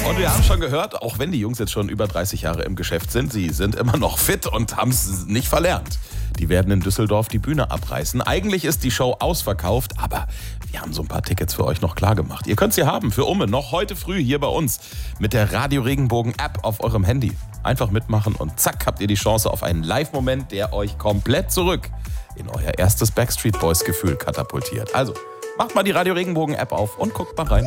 Und wir haben schon gehört, auch wenn die Jungs jetzt schon über 30 Jahre im Geschäft sind, sie sind immer noch fit und haben es nicht verlernt. Die werden in Düsseldorf die Bühne abreißen. Eigentlich ist die Show ausverkauft, aber wir haben so ein paar Tickets für euch noch klar gemacht. Ihr könnt sie haben für Umme noch heute früh hier bei uns mit der Radio Regenbogen App auf eurem Handy. Einfach mitmachen und zack, habt ihr die Chance auf einen Live-Moment, der euch komplett zurück in euer erstes Backstreet Boys Gefühl katapultiert. Also, macht mal die Radio Regenbogen App auf und guckt mal rein.